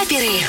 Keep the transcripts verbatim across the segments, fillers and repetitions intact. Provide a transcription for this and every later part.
Вейкаперы.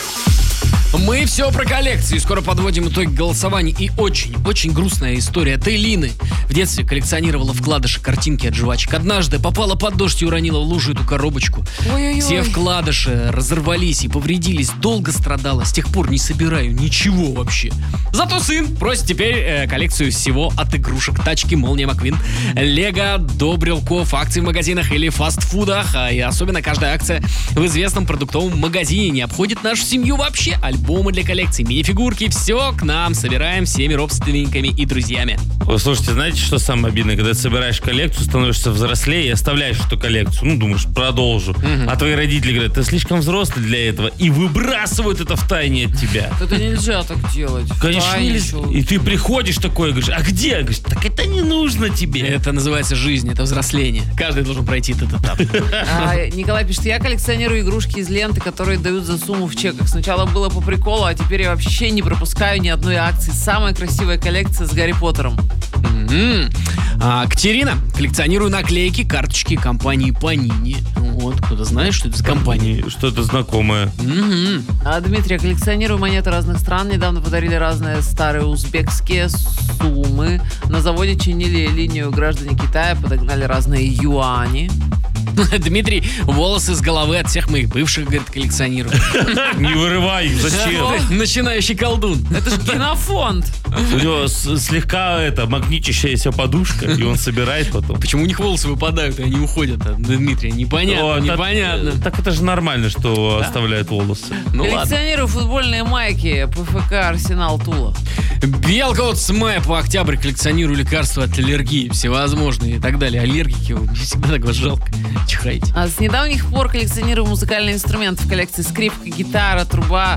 Мы все про коллекции. Скоро подводим итоги голосований. И очень-очень грустная история от Элины. В детстве коллекционировала вкладыши, картинки от жвачек. Однажды попала под дождь и уронила в лужу эту коробочку. Ой-ой-ой. Все вкладыши разорвались и повредились. Долго страдала. С тех пор не собираю ничего вообще. Зато сын просит теперь э, коллекцию всего от игрушек. Тачки, Молния Маквин, Лего, до брелков, акции в магазинах или фастфудах. А и особенно каждая акция в известном продуктовом магазине не обходит нашу семью вообще. Альбомы для коллекции, мини-фигурки, все к нам собираем всеми родственниками и друзьями. Вы слушайте, знаете, что самое обидное? Когда ты собираешь коллекцию, становишься взрослее и оставляешь эту коллекцию. Ну, думаешь, продолжу. Угу. А твои родители говорят, ты слишком взрослый для этого. И выбрасывают это в тайне от тебя. Это нельзя так делать. Конечно, нельзя. И ты приходишь такой и говоришь, а где? Говоришь, так это не нужно тебе. Это называется жизнь, это взросление. Каждый должен пройти этот этап. А, Николай пишет, я коллекционирую игрушки из ленты, которые дают за сумму в чеках. Сначала было по приколу, а теперь я вообще не пропускаю ни одной акции. Самая красивая коллекция с Гарри Поттером. Mm-hmm. А, Катерина, коллекционирую наклейки, карточки компании Panini. Вот, кто-то знает, что это за компания? Что-то знакомое. Mm-hmm. А, Дмитрий, я коллекционирую монеты разных стран. Недавно подарили разные старые узбекские суммы. На заводе чинили линию, граждане Китая подогнали разные юани. Дмитрий, волосы с головы от всех моих бывших, говорит, коллекционирую. Не вырывай их, зачем? Начинающий колдун. Это же генофонд. У него слегка это магнитящаяся подушка, и он собирает потом. Почему у них волосы выпадают, и они уходят от Дмитрия? Непонятно, О, непонятно. Так, так это же нормально, что да? оставляют волосы. Ну коллекционирую ладно. футбольные майки ПФК Арсенал Тула. Белка вот с мая по октябрь коллекционирую лекарства от аллергии, всевозможные и так далее. Аллергики, мне всегда так вас жалко. Чихайте. А с недавних пор коллекционирую музыкальные инструменты. В коллекции скрипка, гитара, труба,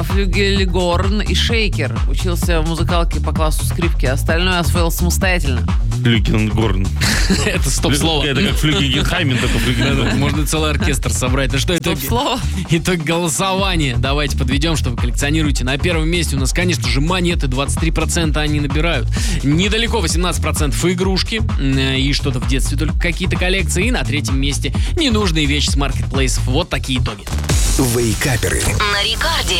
флюгельгорн и шейкер. Учился в музыкалке по классу скрипки, остальное освоил самостоятельно. Флюгельгорн. Это стоп-слово. Это как Флюгельгенхаймен, только Флюгельгорн. Можно целый оркестр собрать. Ну что, итоги? Стоп-слово. Итог голосования. Давайте подведем, что вы коллекционируете. На первом месте у нас, конечно же, монеты. двадцать три процента они набирают. Недалеко восемнадцать процентов игрушки. И что-то в детстве только какие-то коллекции. И на третьем месте ненужные вещи с маркетплейсов. Вот такие итоги. Вейкаперы. На Рекорде.